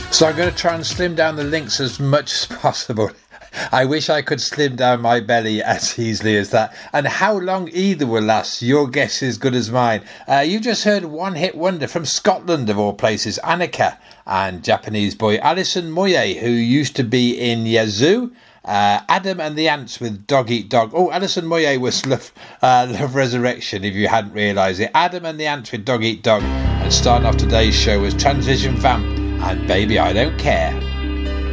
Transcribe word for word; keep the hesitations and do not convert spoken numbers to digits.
So I'm going to try and slim down the links as much as possible. I wish I could slim down my belly as easily as that. And how long either will last, your guess is as good as mine. Uh, you just heard One Hit Wonder from Scotland, of all places, Annika, and Japanese boy Alison Moyet, who used to be in Yazoo. Uh, Adam and the Ants with Dog Eat Dog. Oh, Alison Moyet was Love, uh, Love Resurrection, if you hadn't realised it. Adam and the Ants with Dog Eat Dog. And starting off today's show was Transvision Vamp and Baby I Don't Care.